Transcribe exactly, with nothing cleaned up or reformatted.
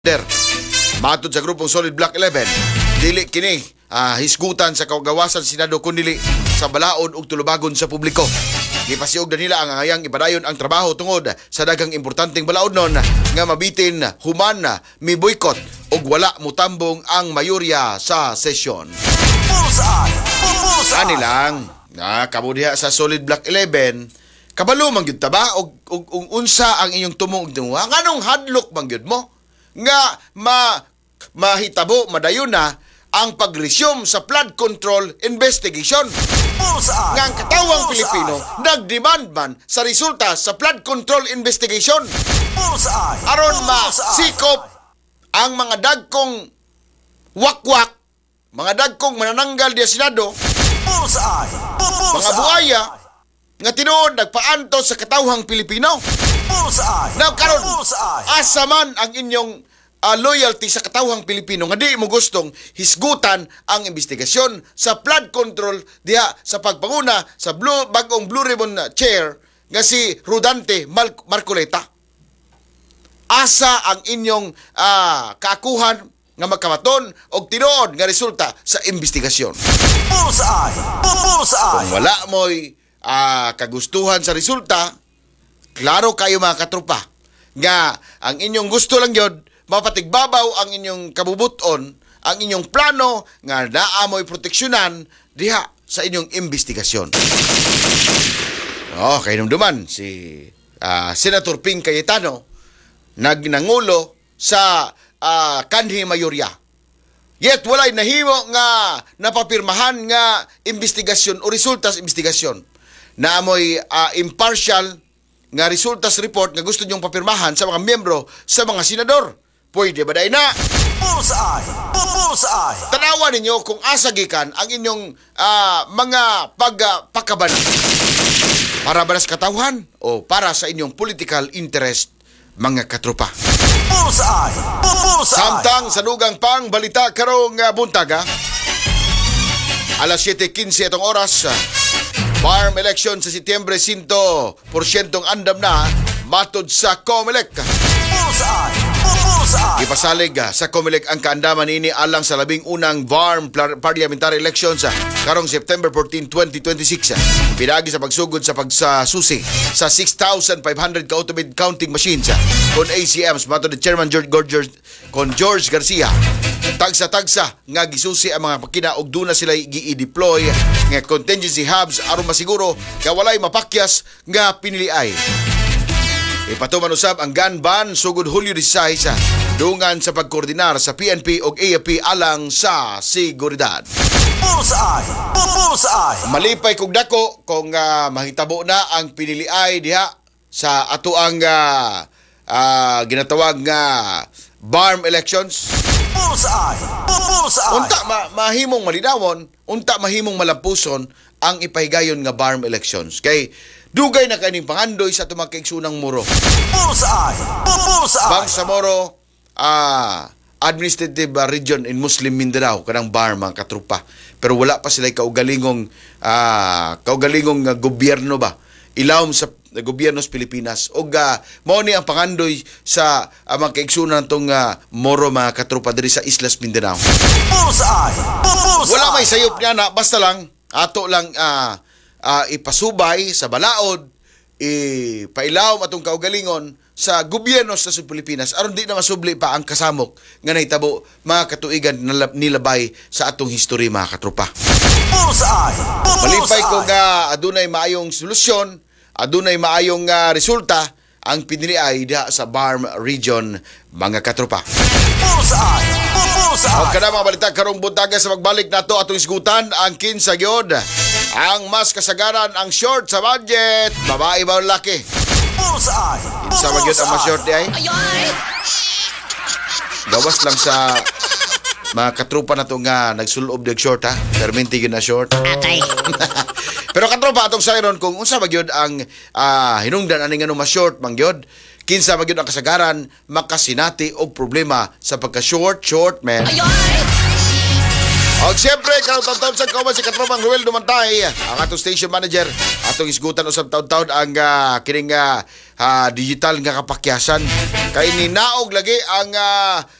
Der, matod sa grupong Solid Block eleven, dili kini ah, hisgutan sa kagawasan Senado kundi sa balaod ug tulubagon sa publiko. Gipasiog na nila ang angayang ipadayon ang trabaho tungod sa daghang importanteng balaod nun nga mabitin human mi boycott ug wala mutambong ang mayorya sa sesyon. Ani lang na kamo diha sa Solid Block eleven, kabalo man gyud ta ba og, og, og unsa ang inyong tumong tunga nganong hadlok man gyud mo nga ma mahitabo madayon na ang pag-resume sa flood control investigation. Nga ang katawang Pilipino nagdemand man sa resulta sa flood control investigation aron masikop ang mga dagkong wakwak, mga dagkong manananggal diya Senado, mga buaya nga tinuod nagpaanto sa katawang Pilipino. Now karon asa man ang inyong uh, loyalty sa katawang Pilipino nga di mo gustong hisgutan ang investigasyon sa flood control diha sa pagpanguna sa blue bagong Blue Ribbon chair nga si Rodante Mal- Marcoleta. Asa ang inyong uh, kaakuhan nga magkamaton og tinuod nga resulta sa investigasyon. Kung wala mo'y uh, kagustuhan sa resulta, klaro kayo mga katropa nga ang inyong gusto lang yun mapatigbabaw ang inyong kabubuton, ang inyong plano nga naamoy proteksyonan diha sa inyong investigasyon. Oh, kay dumduman si uh, Senator Ping Cayetano nagnangulo sa uh, kanhi mayorya. Yet walay nahimo nga napapirmahan nga investigasyon o resulta sa investigasyon. Naamoy uh, impartial nga resultas report nga gusto nyong papirmahan sa mga miyembro sa mga senador. Pwede ba dahil na? Tanawan ninyo kung asagikan ang inyong uh, mga pagpakabanan. Uh, para ba sa katawhan o para sa inyong political interest, mga katropa? Samtang sa dugang pang balita karong uh, buntaga, alas siyete kinse itong oras, uh, farm election sa Setyembre one hundred percent andam na matod sa COMELEC. Ipasalig sa COMELEC ang kaandaman ini alang sa labing unang V A R M parliamentary elections karong September fourteenth, twenty twenty-six. Pinagi sa pagsugod sa pagsasusi sa six thousand five hundred ka-automated counting machines kon A C Ms matod ni Chairman George, George, kon George Garcia. Tagsa-tagsa nga gisusi ang mga pakina og duna sila gi-deploy nga contingency hubs aron masiguro nga walay mapakyas nga piniliay. Ipatuman usab ang gun ban sugod Hulyo sixteen dungan sa pagkoordinar sa P N P ug A F P alang sa seguridad. Malipay kog dako kung uh, mahitabo na ang piniliay diha sa ato ang uh, uh, ginatawag nga V A R M elections. Unta ma mahimong malidawon, unta mahimong malampuson ang ipahigayon nga V A R M elections. Kay dugay na kaning pangandoy sa tumang kaigsunang Moro. Bangsamoro ah, administrative region in Muslim Mindanao kanang V A R M ang katrupa. Pero wala pa sila kaugalingong ah, kaugalingong uh, gobyerno ba. Ilawom sa uh, gobyerno sa Pilipinas. O uh, mao ni ang pangandoy sa uh, mga kaigsunan tong uh, Moro mga katrupa diri sa Islas Mindanao. Wala may sayop niya na basta lang ato lang ah, uh, Uh, ipasubay sa balaod, ipailawom atong kaugalingon sa gobyerno sa Pilipinas aron di na masubli pa ang kasamok nga nahitabo mga katuigan na nilabay sa atong history mga katropa. Malipay ko nga adunay maayong solusyon, adunay maayong uh, resulta ang piniliay diha sa V A R M region mga katropa. O kada mga balita karong buntaga sa magbalik nato atong isgutan ang kinsa gyud ang mas kasagaran ang short sa budget, babae ba o lalaki? Kinsa ba gyud ang mas short di ay? Gawas lang sa mga katrupa na to nga nagsulob dig short ha. Perminti gyud na short. Pero katropa atong sayron kung unsa ba gyud ang uh, hinungdan ani nga mas short man gyud. Kinsa ba gyud ang kasagaran makasinati og problema sa pagka-short short man. Og siyempre, karong taon-taon sa kauban si Katropang Ruel Dumantay, ang atong station manager, atong isgutan usab taon-taon ang uh, kining uh, uh, digital nga kapakyasan. Kay ninaog lagi ang ah,